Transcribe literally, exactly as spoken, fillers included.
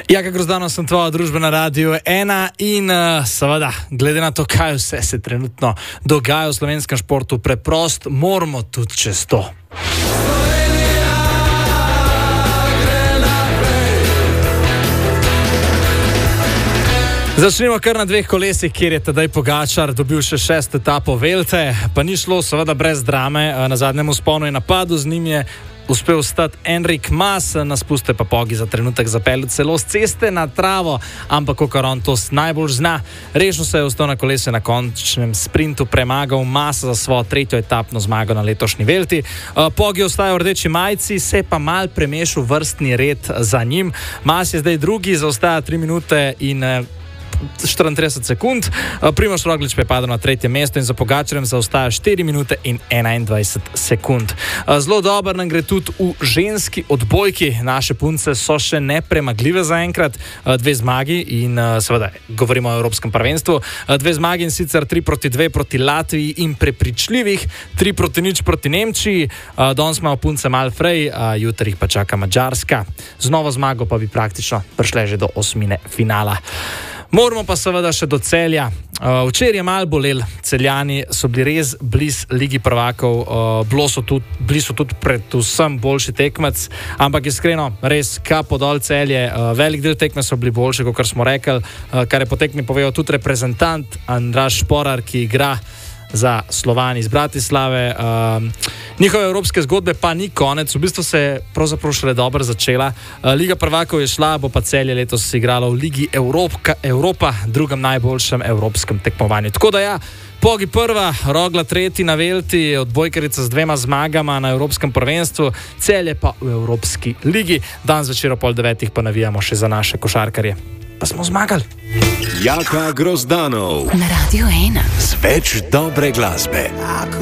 Jaka Grozdano, sem tvoja družba na Radiu ena in uh, seveda, glede na to, kaj vse se trenutno dogaja v slovenskem športu, preprost moramo tudi čez to. Začnimo kar na dveh kolesih, kjer je Tadej Pogačar dobil še šest etapo Vuelte, pa ni šlo seveda brez drame. Na zadnjem vzponu je napadel, z njim je uspel stati Enric Mas, na spuste pa Pogi za trenutek zapeljal celo z ceste na travo, ampak kakor on to najbolj zna, rešil se je ostal na kolese na končnem sprintu, premagal Masa za svojo tretjo etapno zmago na letošnji Vuelti. Pogi ostaja v rdeči majici, se pa mal premešal vrstni red za njim. Mas je zdaj drugi, zaostaja tri minute in štiriintrideset sekund. Primož Roglič pa je padel na tretje mesto in za Pogačarjem zaostaja štiri minute in enaindvajset sekund. Zelo dobro nam gre tudi v ženski odbojki. Naše punce so še nepremagljive zaenkrat. Dve zmagi in seveda govorimo o Evropskem prvenstvu. Dve zmagi in sicer tri proti dve proti Latviji in prepričljivih, tri proti nič proti Nemčiji. Danes imamo punce malo frej, jutri jih pa čaka Madžarska. Z novo zmago pa bi praktično prišle že do osmine finala. Moramo pa seveda še do Celja. Uh, včeraj je malo bolel, Celjani so bili res bliz Ligi prvakov, uh, bili so tudi, bili so tudi predvsem boljši tekmec, ampak iskreno, res kapo dol Celje, uh, velik del tekme so bili boljši, kot smo rekli, uh, kar je po tekmi povedal tudi reprezentant Andraž Šporar, ki igra za Slovan iz Bratislave. Uh, njihove evropske zgodbe pa ni konec, v bistvu se je pravzaprav šele dobro začela. Uh, Liga prvakov je šla, bo pa Celje letos igralo v Ligi Evropka, Evropa, drugem najboljšem evropskem tekmovanju. Tako da ja, Pogi prva, Rogla tretji na Vuelti, odbojkarica z dvema zmagama na Evropskem prvenstvu, Celje pa v Evropski ligi. Dan zvečer o pol devetih pa navijamo še za naše košarkarje. Pa smo zmagali. Jaka Grozdanov na Radiu ena. Z več dobre glasbe.